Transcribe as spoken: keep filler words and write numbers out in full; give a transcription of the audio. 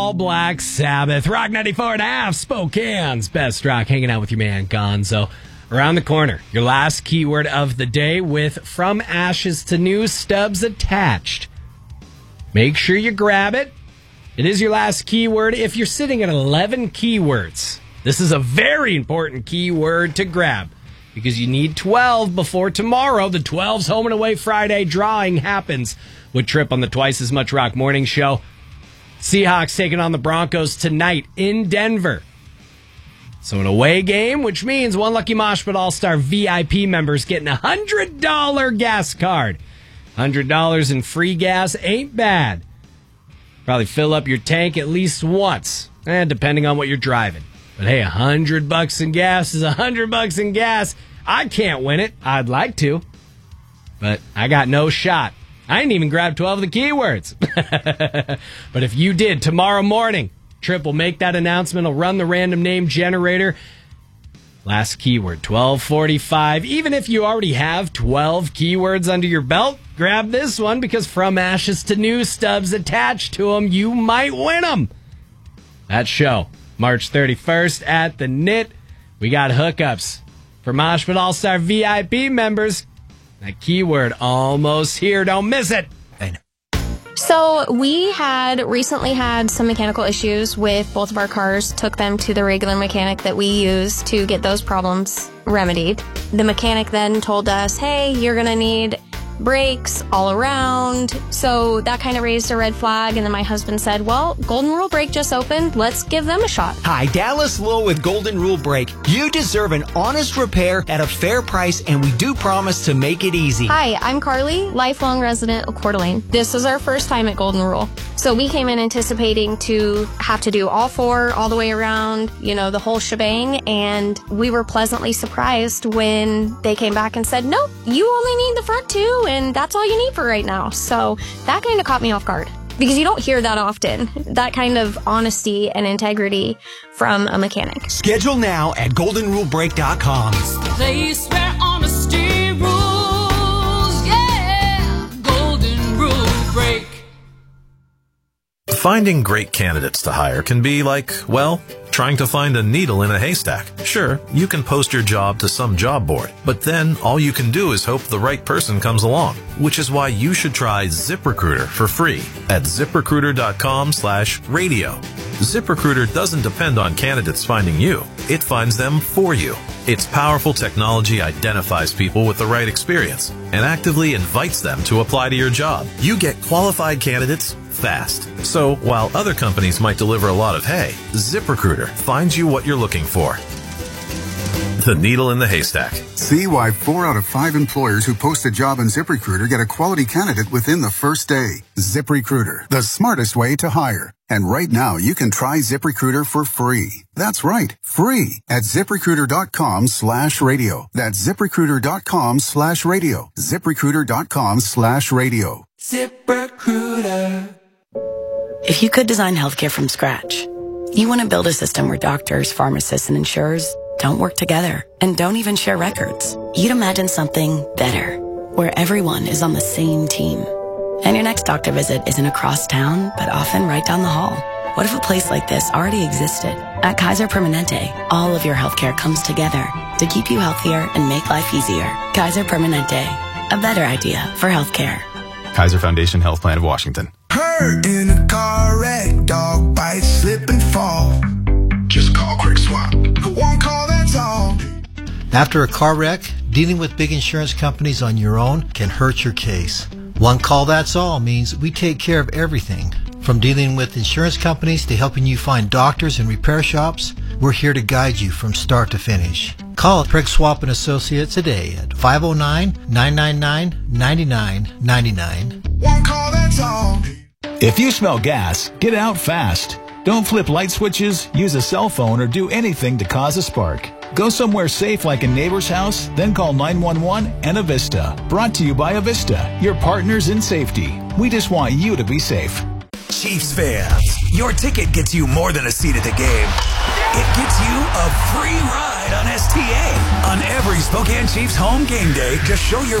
All Black Sabbath, Rock ninety-four and a half, Spokane's best rock, hanging out with your man Gonzo. Around the corner, your last keyword of the day with From Ashes to New stubs attached. Make sure you grab it. It is your last keyword. If you're sitting at eleven keywords, this is a very important keyword to grab because you need twelve before tomorrow. The twelve's Home and Away Friday drawing happens with Trip on the Twice as Much Rock Morning Show. Seahawks taking on the Broncos tonight in Denver. So an away game, which means one lucky Mosh Pit All-Star V I P members getting a one hundred dollars gas card. one hundred dollars in free gas ain't bad. Probably fill up your tank at least once, and depending on what you're driving. But hey, one hundred bucks in gas is one hundred bucks in gas. I can't win it. I'd like to, but I got no shot. I didn't even grab twelve of the keywords. But if you did, tomorrow morning, Trip will make that announcement. He'll run the random name generator. Last keyword, twelve forty-five. Even if you already have twelve keywords under your belt, grab this one because From Ashes to New stubs attached to them. You might win them. That show, March thirty-first at the N I T. We got hookups for Mosh Pit All-Star V I P members. That keyword almost here. Don't miss it. So we had recently had some mechanical issues with both of our cars, took them to the regular mechanic that we use to get those problems remedied. The mechanic then told us, hey, you're going to need brakes all around. So that kind of raised a red flag. And then my husband said, well, Golden Rule Brake just opened. Let's give them a shot. Hi, Dallas Lowe with Golden Rule Brake. You deserve an honest repair at a fair price, and we do promise to make it easy. Hi, I'm Carly, lifelong resident of Coeur d'Alene. This is our first time at Golden Rule. So we came in anticipating to have to do all four, all the way around, you know, the whole shebang. And we were pleasantly surprised when they came back and said, nope, you only need the front two, and that's all you need for right now. So that kind of caught me off guard because you don't hear that often, that kind of honesty and integrity from a mechanic. Schedule now at golden rule brake dot com. Place where honesty rules, yeah, Golden Rule Brake. Finding great candidates to hire can be like, well, trying to find a needle in a haystack. Sure, you can post your job to some job board, but then all you can do is hope the right person comes along, which is why you should try ZipRecruiter for free at zip recruiter dot com slash radio. ZipRecruiter doesn't depend on candidates finding you. It finds them for you. Its powerful technology identifies people with the right experience and actively invites them to apply to your job. You get qualified candidates fast. So while other companies might deliver a lot of hay, ZipRecruiter finds you what you're looking for. The needle in the haystack. See why four out of five employers who post a job on ZipRecruiter get a quality candidate within the first day. ZipRecruiter, the smartest way to hire. And right now, you can try ZipRecruiter for free. That's right, free at zip recruiter dot com slash radio. That's zip recruiter dot com slash radio. zip recruiter dot com slash radio. ZipRecruiter. If you could design healthcare from scratch, you want to build a system where doctors, pharmacists, and insurers don't work together and don't even share records. You'd imagine something better, where everyone is on the same team. And your next doctor visit isn't across town, but often right down the hall. What if a place like this already existed? At Kaiser Permanente, all of your healthcare comes together to keep you healthier and make life easier. Kaiser Permanente, a better idea for healthcare. Kaiser Foundation Health Plan of Washington. Hurt in a car wreck, dog bite, slip and fall. Just call Quick Swap. One call, that's all. After a car wreck, dealing with big insurance companies on your own can hurt your case. One call, that's all means we take care of everything. From dealing with insurance companies to helping you find doctors and repair shops, we're here to guide you from start to finish. Call Craig Swap and Associates today at five oh nine, nine nine nine, nine nine nine nine. One call, that's all. If you smell gas, get out fast. Don't flip light switches, use a cell phone, or do anything to cause a spark. Go somewhere safe like a neighbor's house, then call nine one one and Avista. Brought to you by Avista, your partners in safety. We just want you to be safe. Chiefs fans, your ticket gets you more than a seat at the game. It gets you a free ride on S T A. On every Spokane Chiefs home game day, just show your